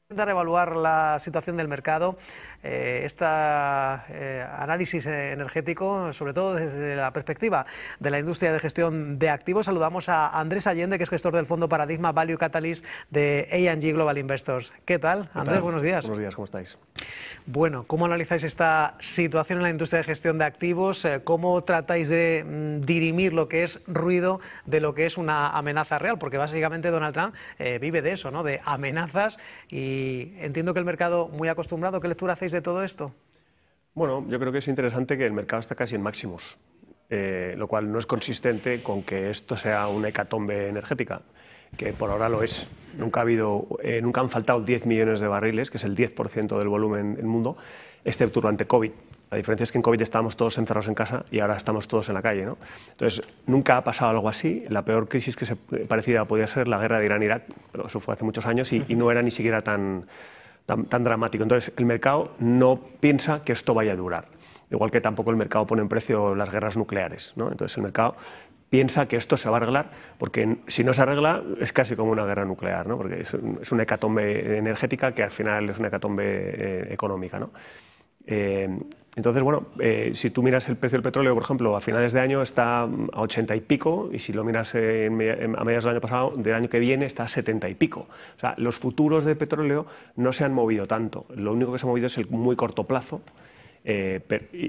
Intentar evaluar la situación del mercado, este análisis energético, sobre todo desde la perspectiva de la industria de gestión de activos. Saludamos a Andrés Allende, que es gestor del fondo Paradigma Value Catalyst de A&G Global Investors. ¿Qué tal? ¿Qué Andrés, tal? buenos días. Buenos días, ¿cómo estáis? Bueno, ¿cómo analizáis esta situación en la industria de gestión de activos? ¿Cómo tratáis de dirimir lo que es ruido de lo que es una amenaza real? Porque básicamente Donald Trump vive de eso, ¿no? De amenazas, y entiendo que el mercado muy acostumbrado. ¿Qué lectura hacéis de todo esto? Bueno, yo creo que es interesante que el mercado está casi en máximos, lo cual no es consistente con que esto sea una hecatombe energética, que por ahora lo es. Nunca han faltado 10 millones de barriles, que es el 10% del volumen del mundo, excepto durante COVID. La diferencia es que en COVID estábamos todos encerrados en casa y ahora estamos todos en la calle, ¿no? Entonces, nunca ha pasado algo así. La peor crisis parecida podía ser la guerra de Irán-Irak, pero eso fue hace muchos años y no era ni siquiera tan dramático. Entonces, el mercado no piensa que esto vaya a durar. Igual que tampoco el mercado pone en precio las guerras nucleares, ¿no? Entonces, el mercado piensa que esto se va a arreglar, porque si no se arregla es casi como una guerra nuclear, ¿no? Porque es una hecatombe energética que al final es una hecatombe económica, ¿no? Entonces, bueno, si tú miras el precio del petróleo, por ejemplo, a finales de año está a 80 y pico, y si lo miras a mediados del año pasado, del año que viene está a 70 y pico. O sea, los futuros de petróleo no se han movido tanto. Lo único que se ha movido es el muy corto plazo,